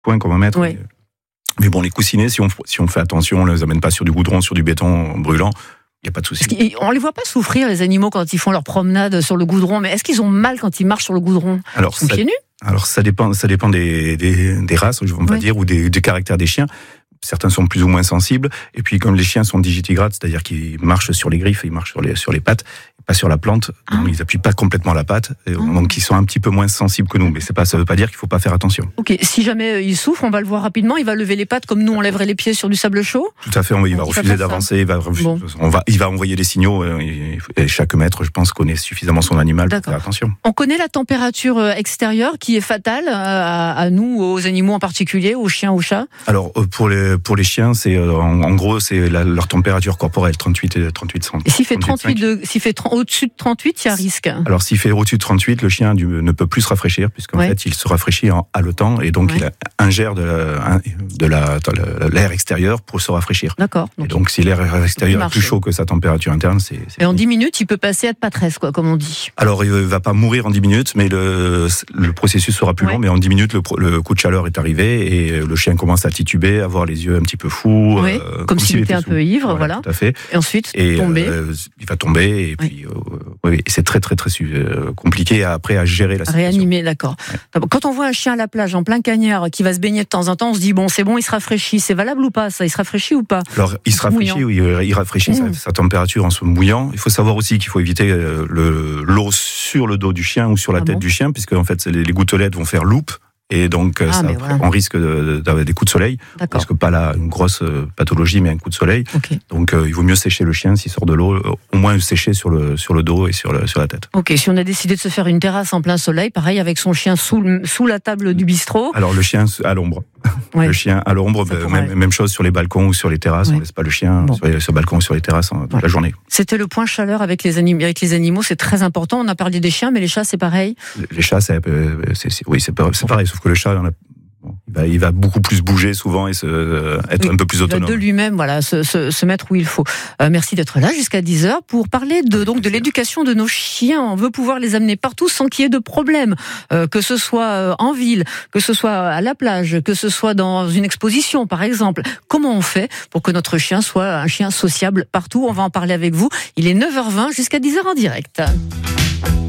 coins qu'on va mettre. Oui. Mais bon, les coussinets, si on fait attention, on les amène pas sur du goudron, sur du béton brûlant, il n'y a pas de souci. On les voit pas souffrir, les animaux, quand ils font leur promenade sur le goudron, mais est-ce qu'ils ont mal quand ils marchent sur le goudron? Alors, ils sont pieds nus? Alors ça dépend des races, on va dire, ou des caractères des chiens. Certains sont plus ou moins sensibles, et puis comme les chiens sont digitigrades, c'est-à-dire qu'ils marchent sur les griffes, ils marchent sur les pattes, pas sur la plante, donc ils appuient pas complètement la patte, donc ils sont un petit peu moins sensibles que nous, mais ça veut pas dire qu'il faut pas faire attention. Ok, si jamais il souffre, on va le voir rapidement, il va lever les pattes comme nous on lèverait les pieds sur du sable chaud? Tout à fait, il va refuser d'avancer, il va envoyer des signaux, et chaque maître, je pense, connaît suffisamment son animal pour faire attention. On connaît la température extérieure qui est fatale à nous, aux animaux en particulier, aux chiens, aux chats? Alors pour les chiens, c'est en gros c'est leur température corporelle, 38 cm. Et s'il fait 38 au-dessus de 38, il y a risque. Alors s'il fait au-dessus de 38, le chien ne peut plus se rafraîchir, puisqu'en fait il se rafraîchit en haletant, et donc il ingère de l'air extérieur pour se rafraîchir. D'accord. Et donc si l'air extérieur est plus chaud que sa température interne, c'est et en 10 minutes, il peut passer à de patresse, comme on dit. Alors il va pas mourir en 10 minutes, mais le processus sera plus long, mais en 10 minutes le coup de chaleur est arrivé, et le chien commence à tituber, à avoir les yeux un petit peu fous, comme s'il était un peu ivre, voilà. Tout à fait. Et ensuite tomber. Il va tomber, et puis c'est très très très compliqué après à gérer la situation. Réanimer, d'accord. Ouais. Quand on voit un chien à la plage en plein cagnard qui va se baigner de temps en temps, on se dit c'est bon, il se rafraîchit. C'est valable ou pas ça? Il se rafraîchit ou pas? Alors il se rafraîchit, il rafraîchit sa température en se mouillant. Il faut savoir aussi qu'il faut éviter l'eau sur le dos du chien ou sur la tête du chien, puisque en fait les gouttelettes vont faire loupe. Et donc, on risque d'avoir des coups de soleil. On risque pas une grosse pathologie, mais un coup de soleil. Okay. Donc, il vaut mieux sécher le chien s'il sort de l'eau, au moins le sécher sur le dos et sur la tête. Ok, si on a décidé de se faire une terrasse en plein soleil, pareil avec son chien sous la table du bistrot. Alors, le chien à l'ombre. Ouais. Le chien à l'ombre, même chose sur les balcons ou sur les terrasses. On laisse pas le chien sur le balcon ou sur les terrasses toute la journée. C'était le point chaleur avec les animaux, c'est très important. On a parlé des chiens, mais les chats, c'est pareil. Les chats, c'est pareil, sauf que le chat, il va beaucoup plus bouger souvent et être un peu plus autonome. De lui-même, se mettre où il faut. Merci d'être là jusqu'à 10h pour parler de l'éducation de nos chiens. On veut pouvoir les amener partout sans qu'il y ait de problème. Que ce soit en ville, que ce soit à la plage, que ce soit dans une exposition, par exemple. Comment on fait pour que notre chien soit un chien sociable partout? On va en parler avec vous. Il est 9h20 jusqu'à 10h en direct.